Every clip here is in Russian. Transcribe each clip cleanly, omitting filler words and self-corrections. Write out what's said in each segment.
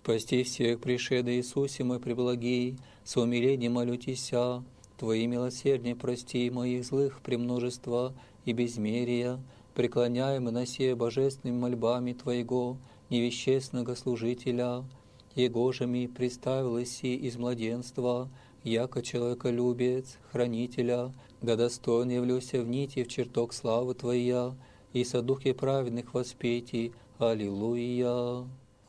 Спасти всех, пришедший Иисусе мой преблагий, с умилением молю Тися, Твои милосердия прости моих злых премножества и безмерия, преклоняем на сие божественными мольбами Твоего, невещественного служителя, Его же ми представил Иси из младенства, яко человеколюбец, хранителя, да достоин явлюся в нити в чертог славы Твоя, и со духе праведных воспетий. Аллилуйя.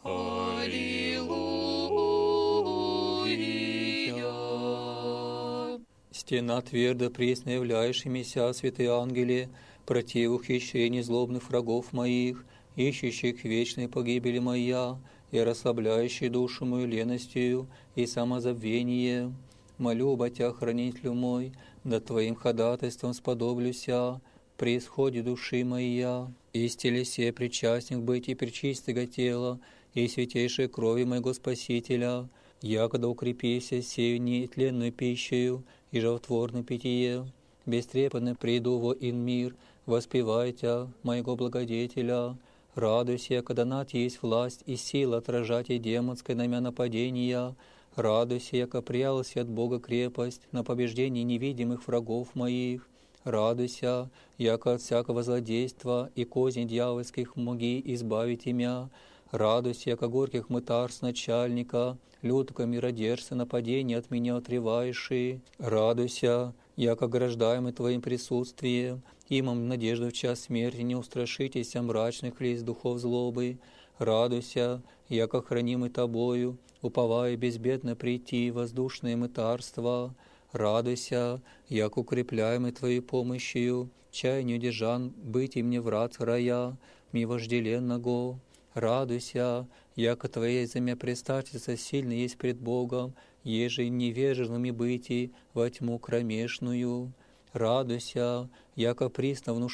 Аллилуйя. Стена твердо пресно являющимися, святые ангели, против ухищрений злобных врагов моих, ищущих вечной погибели моя, и расслабляющий душу мою леностью и самозабвение. Молю, Батя, хранителю мой, над Твоим ходатайством сподоблюся, при исходе души моя, и стелесе причастник быть и пречистого тела, и святейшей крови моего Спасителя, якогда укрепися сею нетленную пищею и животворное питье, бестрепанно приду во ин мир, воспевайте моего благодетеля, радуйся, когда над есть власть и сила отражать и демонское на меня нападения, радуйся, яко прялась от Бога крепость на побеждение невидимых врагов моих, радуйся, яко от всякого злодейства и козней дьявольских моги избавить имя, радуйся, яко горьких мытарств начальника, лютого миродержца нападения от меня отревающие, радуйся, яко ограждаемый Твоим присутствием, имам надежду в час смерти не устрашитесь мрачных лиц духов злобы, радуйся, яко хранимый Тобою, уповая безбедно прийти в воздушное мытарство, радуйся, яко укрепляемый Твоей помощью, чай не удержан быть и мне врат рая, ми вожделенного. Радуйся, яко Твоя земля предстательство сильно есть пред Богом, еже невежественными быти во тьму кромешную. Радуйся, яко присно